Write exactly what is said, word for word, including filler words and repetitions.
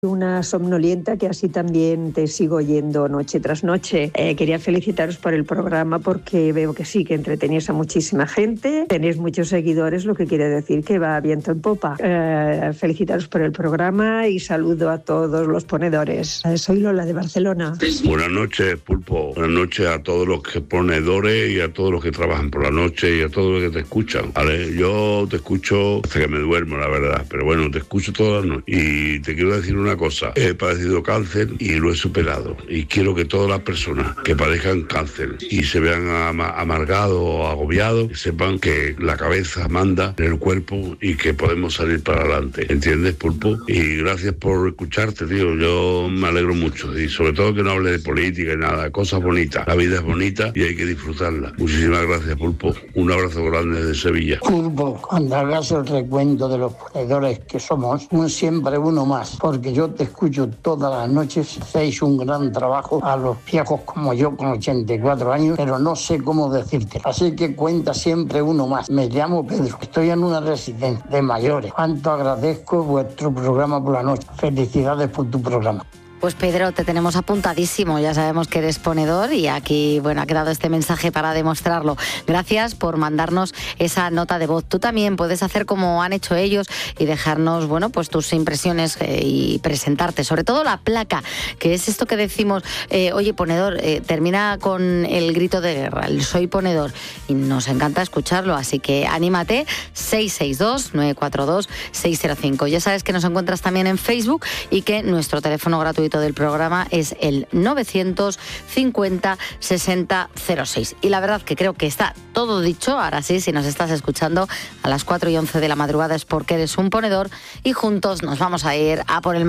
Una somnolienta que así también te sigo oyendo noche tras noche. Eh, quería felicitaros por el programa porque veo que sí, que entretenéis a muchísima gente, tenéis muchos seguidores, lo que quiere decir que va viento en popa. Eh, felicitaros por el programa y saludo a todos los ponedores. Eh, soy Lola de Barcelona. Buenas noches, Pulpo. Buenas noches a todos los que ponedores y a todos los que trabajan por la noche y a todos los que te escuchan. ¿Vale? Yo te escucho hasta que me duermo, la verdad, pero bueno, te escucho todas las noches. Y te quiero decir una cosa, he padecido cáncer y lo he superado, y quiero que todas las personas que padezcan cáncer y se vean ama- amargados o agobiados, sepan que la cabeza manda en el cuerpo y que podemos salir para adelante, ¿entiendes, Pulpo? Y gracias por escucharte, tío, yo me alegro mucho, y sobre todo que no hable de política y nada, cosas bonitas, la vida es bonita y hay que disfrutarla. Muchísimas gracias, Pulpo, un abrazo grande desde Sevilla. Pulpo, cuando hagas el recuento de los ponedores que somos, un siempre uno más, porque yo te escucho todas las noches, hacéis un gran trabajo a los viejos como yo con ochenta y cuatro años, pero no sé cómo decirte. Así que cuenta siempre uno más. Me llamo Pedro, estoy en una residencia de mayores. Cuánto agradezco vuestro programa por la noche. Felicidades por tu programa. Pues Pedro, te tenemos apuntadísimo, ya sabemos que eres ponedor y aquí, bueno, ha quedado este mensaje para demostrarlo. Gracias por mandarnos esa nota de voz. Tú también puedes hacer como han hecho ellos y dejarnos, bueno, pues tus impresiones eh, y presentarte, sobre todo la placa, que es esto que decimos, eh, oye, ponedor, eh, termina con el grito de guerra, el soy ponedor, y nos encanta escucharlo, así que anímate, seis seis dos, nueve cuatro dos, seis cero cinco. Ya sabes que nos encuentras también en Facebook y que nuestro teléfono gratuito del programa es el novecientos cincuenta sesenta cero seis. Y la verdad que creo que está todo dicho. Ahora sí, si nos estás escuchando a las cuatro y once de la madrugada es porque eres un ponedor y juntos nos vamos a ir a por el